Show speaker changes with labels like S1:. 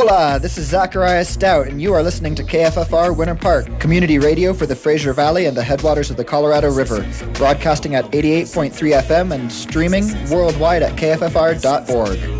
S1: Hola, this is Zachariah Stout, and you are listening to KFFR Winter Park, community radio for the Fraser Valley and the headwaters of the Colorado River, broadcasting at 88.3 FM and streaming worldwide at kffr.org.